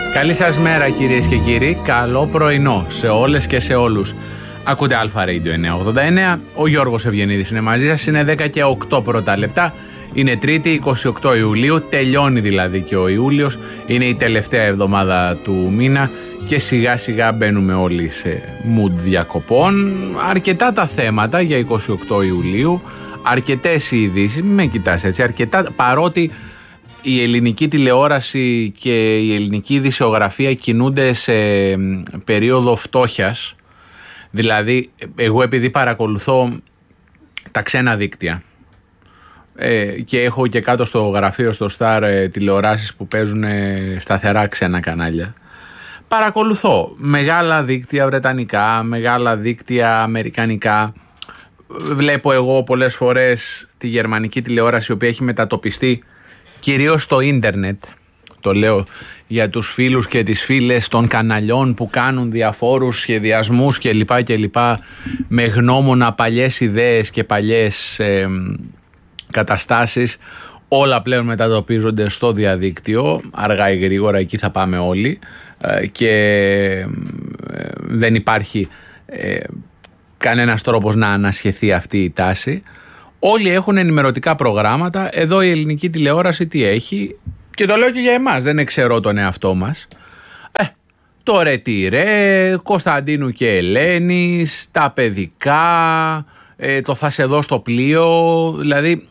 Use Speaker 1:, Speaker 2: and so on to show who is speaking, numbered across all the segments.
Speaker 1: Καλή σας μέρα κυρίες και κύριοι, καλό πρωινό σε όλες και σε όλους. Ακούτε Αλφα Radio 989, ο Γιώργος Ευγενίδης είναι μαζί σας, είναι 10 και 8 πρώτα λεπτά. Είναι Τρίτη 28 Ιουλίου, τελειώνει δηλαδή και ο Ιούλιος, είναι η τελευταία εβδομάδα του μήνα και σιγά σιγά μπαίνουμε όλοι σε mood διακοπών. Αρκετά τα θέματα για 28 Ιουλίου, αρκετές οι ειδήσεις, μην με κοιτάς έτσι, αρκετά, παρότι η ελληνική τηλεόραση και η ελληνική ειδησιογραφία κινούνται σε περίοδο φτώχειας. Δηλαδή, εγώ επειδή παρακολουθώ τα ξένα δίκτυα και έχω και κάτω στο γραφείο στο Star τηλεοράσεις που παίζουν σταθερά ξένα κανάλια, παρακολουθώ μεγάλα δίκτυα βρετανικά, μεγάλα δίκτυα αμερικανικά. Βλέπω εγώ πολλές φορές τη γερμανική τηλεόραση, η οποία έχει μετατοπιστεί κυρίως στο ίντερνετ. Το λέω για τους φίλους και τις φίλες των καναλιών που κάνουν διαφόρους σχεδιασμούς κλπ. Με γνώμονα παλιές ιδέες και παλιές καταστάσεις. Όλα πλέον μετατοπίζονται στο διαδίκτυο, αργά ή γρήγορα εκεί θα πάμε όλοι, και δεν υπάρχει κανένας τρόπος να ανασχεθεί αυτή η τάση. Όλοι έχουν ενημερωτικά προγράμματα. Εδώ η ελληνική τηλεόραση τι έχει, και το λέω και για εμάς, δεν εξαιρώ τον εαυτό μας. Το ρε τι ρε, Κωνσταντίνου και Ελένης, τα παιδικά, το θα σε δω στο πλοίο, δηλαδή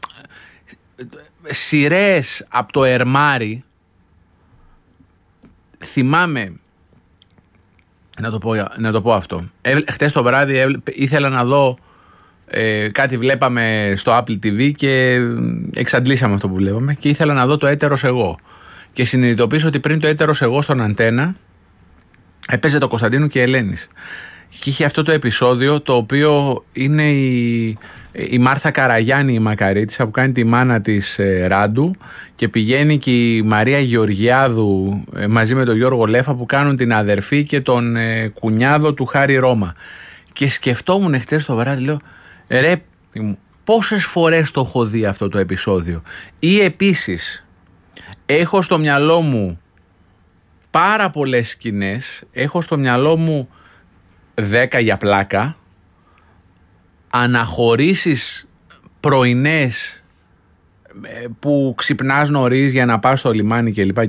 Speaker 1: σειρές από το Ερμάρι. Θυμάμαι, να το πω αυτό, χτες το βράδυ ήθελα να δω κάτι, βλέπαμε στο Apple TV και εξαντλήσαμε αυτό που βλέπαμε και ήθελα να δω το έτερος εγώ και συνειδητοποίησα ότι πριν το έτερος εγώ στον Αντένα έπαιζε το Κωνσταντίνου και Ελένης και είχε αυτό το επεισόδιο, το οποίο είναι η Μάρθα Καραγιάννη, η μακαρίτισσα, που κάνει τη μάνα της Ράντου, και πηγαίνει και η Μαρία Γεωργιάδου μαζί με τον Γιώργο Λέφα, που κάνουν την αδερφή και τον κουνιάδο του Χάρη Ρώμα. Και σκεφτόμουν χτες το βράδυ, λέω, ρε, πόσες φορές το έχω δει αυτό το επεισόδιο. Ή επίσης έχω στο μυαλό μου πάρα πολλές σκηνές, έχω στο μυαλό μου 10 για πλάκα, αναχωρήσεις πρωινές που ξυπνάς νωρίς για να πας στο λιμάνι κλπ.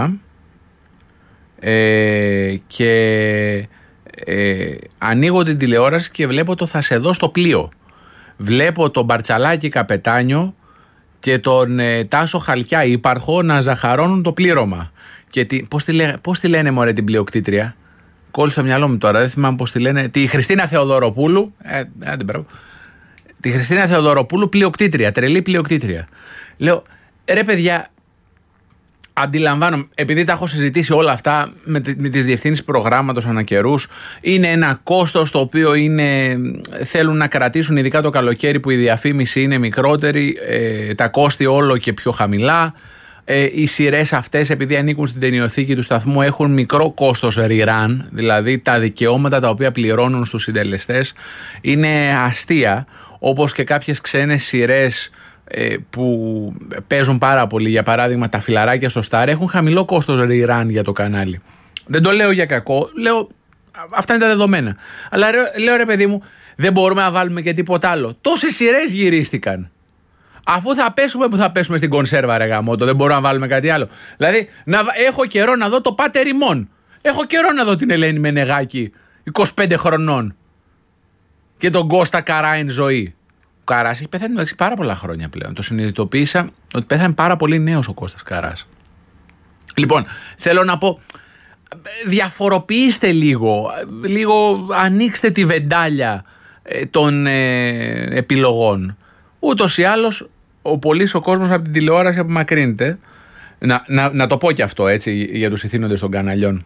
Speaker 1: Και ανοίγω την τηλεόραση και βλέπω το θα σε δω στο πλοίο. Βλέπω τον Μπαρτσαλάκη καπετάνιο και τον Τάσο Χαλκιά ύπαρχο να ζαχαρώνουν το πλήρωμα. Και πώς τη λένε μωρέ την πλειοκτήτρια? Κόλλησε στο μυαλό μου τώρα, δεν θυμάμαι πώς τη λένε. Τη Χριστίνα Θεοδωροπούλου. Τη Χριστίνα Θεοδωροπούλου πλειοκτήτρια, τρελή πλειοκτήτρια. Λέω, ρε παιδιά, αντιλαμβάνομαι, επειδή τα έχω συζητήσει όλα αυτά με τις διευθύνσεις προγράμματος ανά καιρούς, είναι ένα κόστος το οποίο θέλουν να κρατήσουν, ειδικά το καλοκαίρι που η διαφήμιση είναι μικρότερη, τα κόστη όλο και πιο χαμηλά. Οι σειρές αυτές, επειδή ανήκουν στην ταινιοθήκη του σταθμού, έχουν μικρό κόστος rerun, δηλαδή τα δικαιώματα τα οποία πληρώνουν στους συντελεστές είναι αστεία, όπως και κάποιες ξένες σειρές που παίζουν πάρα πολύ. Για παράδειγμα, τα Φιλαράκια στο Star έχουν χαμηλό κόστος rerun για το κανάλι. Δεν το λέω για κακό, λέω αυτά είναι τα δεδομένα. Αλλά λέω, ρε παιδί μου, δεν μπορούμε να βάλουμε και τίποτα άλλο. Τόσες σειρές γυρίστηκαν. Αφού θα πέσουμε που θα πέσουμε στην κονσέρβα, ρε γαμώτο, δεν μπορούμε να βάλουμε κάτι άλλο. Δηλαδή, έχω καιρό να δω το Πάτερ ημών. Έχω καιρό να δω την Ελένη Μενεγάκη, 25 χρονών. Και τον Κώστα Καρά εν ζωή. Ο Καράς έχει πεθάνει πάρα πολλά χρόνια πλέον. Το συνειδητοποίησα ότι πέθανε πάρα πολύ νέος ο Κώστας Καράς. Λοιπόν, θέλω να πω, διαφοροποιήστε λίγο ανοίξτε τη βεντάλια των επιλογών. Ούτως ή άλλως, ο κόσμος από την τηλεόραση απομακρύνεται. Να το πω και αυτό έτσι για τους ηθήνοντες των καναλιών.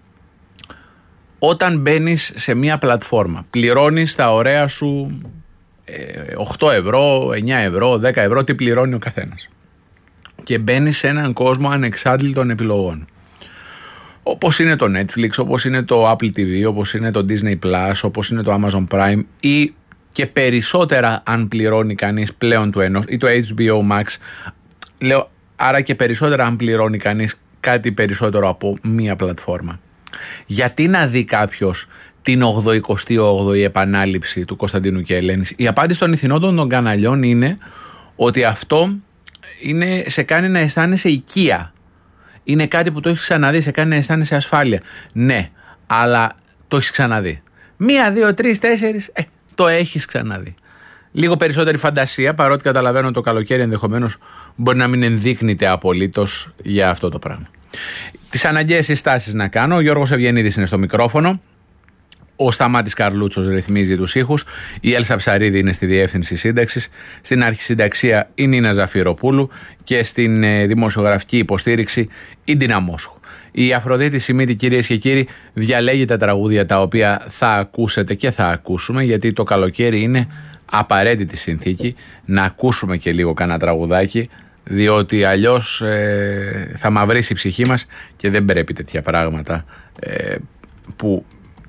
Speaker 1: Όταν μπαίνεις σε μια πλατφόρμα, πληρώνεις τα ωραία σου 8 ευρώ, 9 ευρώ, 10 ευρώ, τι πληρώνει ο καθένας. Και μπαίνεις σε έναν κόσμο ανεξάντλητων επιλογών. Όπως είναι το Netflix, όπως είναι το Apple TV, όπως είναι το Disney Plus, όπως είναι το Amazon Prime, ή και περισσότερα αν πληρώνει κανείς πλέον του ενός, ή το HBO Max. Λέω, άρα και περισσότερα αν πληρώνει κανείς κάτι περισσότερο από μία πλατφόρμα. Γιατί να δει κάποιος την 88η επανάληψη του Κωνσταντίνου και Ελένης? Η απάντηση των ηθινόντων των καναλιών είναι ότι αυτό σε κάνει να αισθάνεσαι οικία. Είναι κάτι που το έχεις ξαναδεί, σε κάνει να αισθάνεσαι ασφάλεια. Ναι, αλλά το έχεις ξαναδεί. 1, 2, 3, 4, το έχεις ξαναδεί. Λίγο περισσότερη φαντασία, παρότι καταλαβαίνω το καλοκαίρι ενδεχομένως μπορεί να μην ενδείκνυται απολύτως για αυτό το πράγμα. Τις αναγκαίες συστάσεις να κάνω. Ο Γιώργος Ευγενίδης είναι στο μικρόφωνο. Ο Σταμάτης Καρλούτσος ρυθμίζει τους ήχους. Η Έλσα Ψαρίδη είναι στη διεύθυνση σύνταξης. Στην αρχισυνταξία η Νίνα Ζαφυροπούλου. Και στην δημοσιογραφική υποστήριξη η Ντίνα Μόσχου. Η Αφροδίτη Σιμίτη, κυρίες και κύριοι, διαλέγει τα τραγούδια τα οποία θα ακούσετε και θα ακούσουμε, γιατί το καλοκαίρι είναι απαραίτητη συνθήκη να ακούσουμε και λίγο κανένα τραγουδάκι, διότι αλλιώς θα μαυρίσει η ψυχή μας και δεν πρέπει τέτοια πράγματα που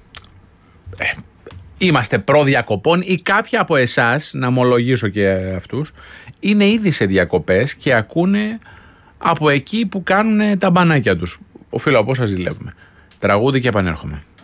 Speaker 1: είμαστε προδιακοπών, ή κάποια από εσάς, να ομολογήσω και αυτούς, είναι ήδη σε διακοπές και ακούνε από εκεί που κάνουν τα μπανάκια τους. Οφείλω, πώς σας ζηλεύουμε. Τραγούδι και επανέρχομαι.